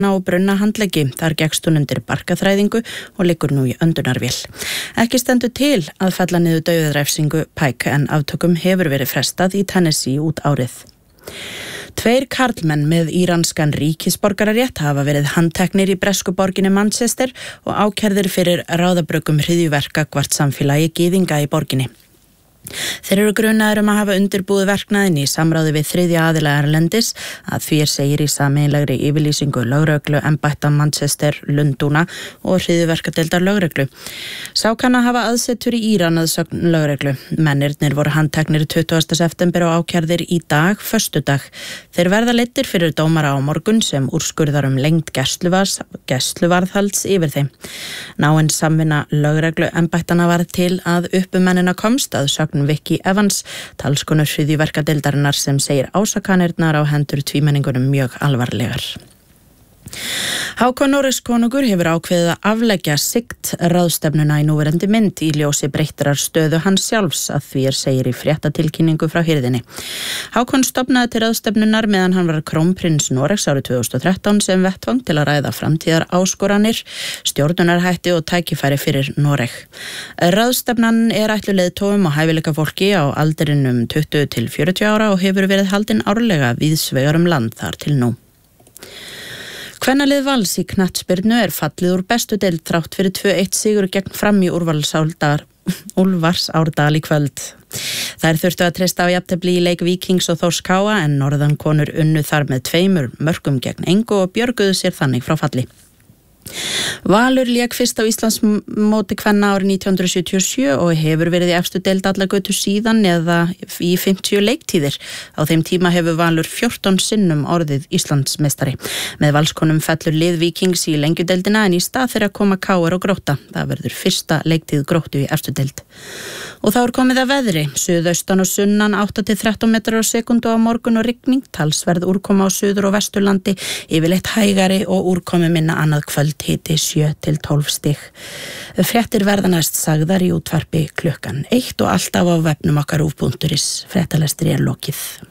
og brunna handleggi. Þar gekkst hún undir barkaþræðingu og liggur nú í öndunarvél. Ekki stendur til að fella niður dauðarefsingu Pike en aftökum hefur verið frestað í Tennessee út árið. 2 karlmenn með íranskan ríkisborgararétt hafa verið handteknir í bresku borginni Manchester og ákærðir fyrir ráðabröggum hryðjuverka gagnvart samfélagi gyðinga í borginni. Þeir eru grunaðir að hafa undirbúið verknaðinn í samráði við þriðja aðila erlendis, að því segir í sameiginlegri yfirlýsingu lögregluembætta Manchester, Lundúna og hryðjuverkadeildar lögreglu. Sá kann að hafa aðsetur í Íran að sögn lögreglu. Mennirnir voru handteknir 20. september og ákærðir í dag, föstudag. Þeir verða leiddir fyrir dómara á morgun sem úrskurðar lengd gæsluvarðhalds yfir þeim. Náin samvinna lögregluembættanna var til að uppumennina komst að sögn Vicky Evans, talskonu hryðjuverkadeildarinnar sem segir ásakanirnar á hendur tvímenningunum mjög alvarlegar. Hákon Noregskonungur hefur ákveðið að afleggja sigт ráðstefnuna í núverandi mynd í ljósi breyttrar stöðu hans sjálfs, að því segir í fréttatilkynningu frá hirðinni. Hákon stofnaði til ráðstefnunar meðan hann var krónprins Noregs árið 2013 sem vettvang til að ræða framtíðar áskoranir, stjórnunarhætti og tækifæri fyrir Noreg. Ráðstefnan er ætluð leiðtogum og hæfileika fólki á aldrinum 20 til 40 ára og hefur verið haldin árlega víðs vegar land þar til nú. Kvennalið Vals í knattspyrnu er fallið úr bestu deild þrátt fyrir 2-1 sigur gegn Fram í Úlfarsárdal í kvöld. Þær þurftu að treysta á jafntefli í leik Víkings og Þórs K.A. en norðankonur unnu þar með 2 mörkum gegn engu og björguðu sér þannig frá falli. Valur lék fyrst á Íslandsmóti kvenna árið 1977 og hefur verið í efstu deild alla götu síðan eða í 50 leiktíðir. Á þeim tíma hefur Valur 14 sinnum orðið Íslandsmeistari. Með Valskonum fellur lið Víkings í lengjudeildina en í stað þeirra koma KR og Grótta. Það verður fyrsta leiktíð Gróttu í efstu deild. Og þá er komið að veðri. Suðaustan og sunnan 8 til 13 metrar á sekundu á morgun og rigning, talsverð úrkoma á suður- og vesturlandi, yfirleitt hægari og úrkomi minna annað kvöld, hiti 7 til 12 stig. Fréttir verða næst sagðar í útvarpi klukkan 1 og alltaf á vefnum okkar rúv.is. Fréttalestri er lokið.